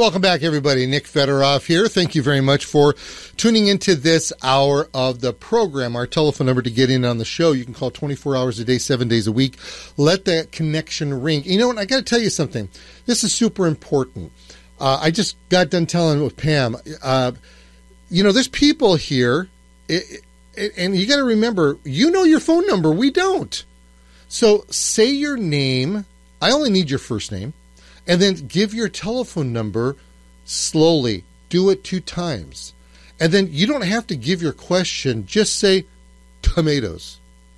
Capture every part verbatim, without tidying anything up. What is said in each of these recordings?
welcome back, everybody. Nick Fedorov here. Thank you very much for tuning into this hour of the program. Our telephone number to get in on the show, you can call twenty-four hours a day, seven days a week. Let that connection ring. You know what? I got to tell you something. This is super important. Uh, I just got done telling with Pam. Uh, you know, there's people here, it, it, and you got to remember, you know your phone number. We don't. So say your name. I only need your first name. And then give your telephone number slowly. Do it two times. And then you don't have to give your question. Just say tomatoes.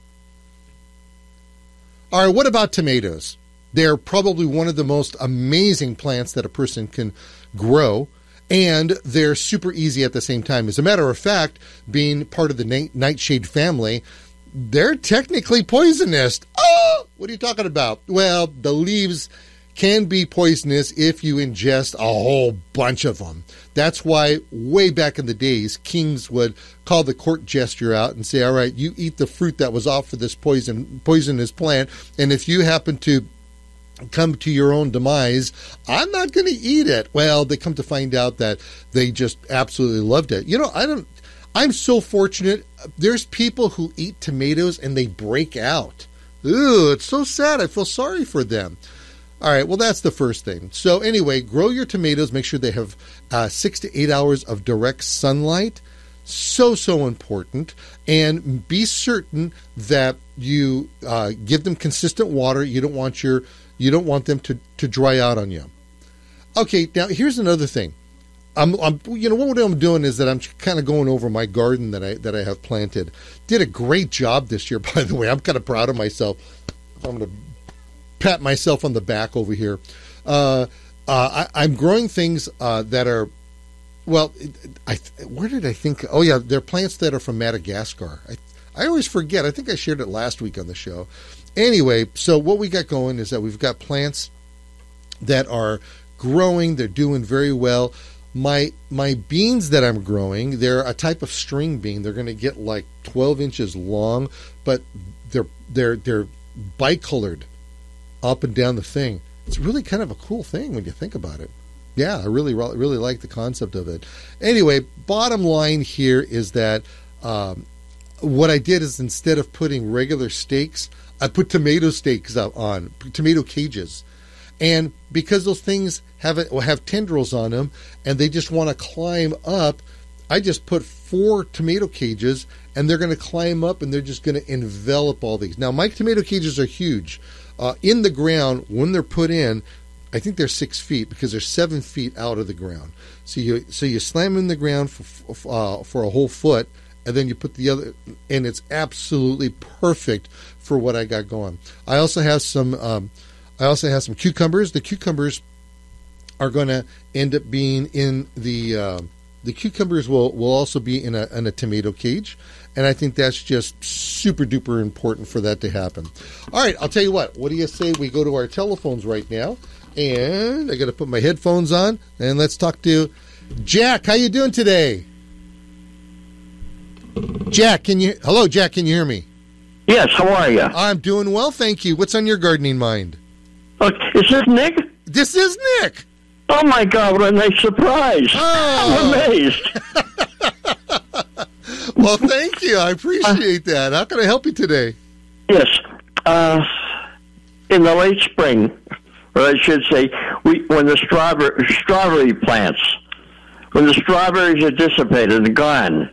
All right, what about tomatoes? They're probably one of the most amazing plants that a person can grow. And they're super easy at the same time. As a matter of fact, being part of the nightshade family, they're technically poisonous. Oh, what are you talking about? Well, the leaves can be poisonous if you ingest a whole bunch of them. That's why way back in the days, kings would call the court jester out and say, all right, you eat the fruit that was offered this poison, poisonous plant, and if you happen to come to your own demise, I'm not going to eat it. Well, they come to find out that they just absolutely loved it. You know, I don't, I'm so fortunate. There's people who eat tomatoes and they break out. Ooh, it's so sad. I feel sorry for them. All right, well, that's the first thing. So anyway, grow your tomatoes. Make sure they have uh, six to eight hours of direct sunlight. So, so important. And be certain that you uh, give them consistent water. You don't want your you don't want them to, to dry out on you. Okay, now here's another thing. I'm, I'm you know what I'm doing is that I'm kind of going over my garden that I that I have planted. Did a great job this year, by the way. I'm kind of proud of myself. I'm going to pat myself on the back over here. Uh, uh, I, I'm growing things uh, that are, well, I where did I think? Oh, yeah, they're plants that are from Madagascar. I, I always forget. I think I shared it last week on the show. Anyway, so what we got going is that we've got plants that are growing. They're doing very well. My my beans that I'm growing, they're a type of string bean. They're going to get like twelve inches long, but they're they're they're bicolored up and down the thing. It's really kind of a cool thing when you think about it. Yeah, I really, really like the concept of it. Anyway, bottom line here is that um, what I did is instead of putting regular stakes, I put tomato stakes up on, tomato cages. And because those things have a, have tendrils on them and they just want to climb up, I just put four tomato cages and they're going to climb up and they're just going to envelop all these. Now, my tomato cages are huge. Uh, in the ground, when they're put in, I think they're six feet because they're seven feet out of the ground. So you so you slam them in the ground for uh, for a whole foot, and then you put the other, and it's absolutely perfect for what I got going. I also have some um, I also have some cucumbers. The cucumbers are going to end up being in the uh, the cucumbers will will also be in a in a tomato cage. And I think that's just super duper important for that to happen. All right, I'll tell you what. What do you say we go to our telephones right now? And I got to put my headphones on, and let's talk to Jack. How you doing today? Jack, can you? Hello, Jack. Can you hear me? Yes. How are you? I'm doing well, thank you. What's on your gardening mind? Oh, is this Nick? This is Nick. Oh my God! What a nice surprise! Oh. I'm amazed. Well, thank you. I appreciate that. How can I help you today? Yes. Uh, in the late spring, or I should say, we when the strawberry, strawberry plants, when the strawberries are dissipated and gone,